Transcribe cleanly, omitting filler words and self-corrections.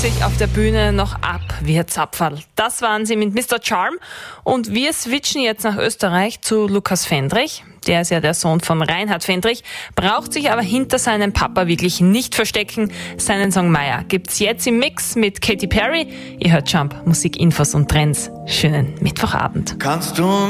sich auf der Bühne noch ab wie ein Zapferl. Das waren sie mit Mr. Charm. Und wir switchen jetzt nach Österreich zu Lukas Fendrich. Der ist ja der Sohn von Reinhard Fendrich, braucht sich aber hinter seinem Papa wirklich nicht verstecken. Seinen Song Maya gibt's jetzt im Mix mit Katy Perry. Ihr hört Jump, Musik, Infos und Trends. Schönen Mittwochabend. Kannst du